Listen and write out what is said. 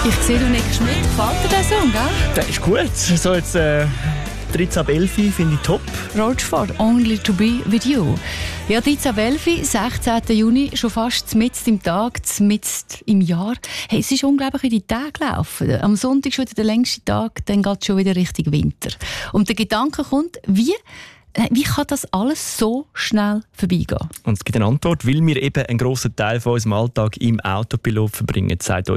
Ich sehe, du nickst mit. Gefällt dir der Song, gell? Der ist gut. So jetzt 13 ab 11 finde ich top. Roachford, Only to be with you. Ja, 13 ab 11, 16. Juni, schon fast mitten im Tag, mitten im Jahr. Hey, es ist unglaublich in die Tage gelaufen. Am Sonntag ist wieder der längste Tag, dann geht es schon wieder Richtung Winter. Und der Gedanke kommt, wie kann das alles so schnell vorbeigehen? Und es gibt eine Antwort, weil wir eben einen grossen Teil von unserem Alltag im Autopilot verbringen, sagt uns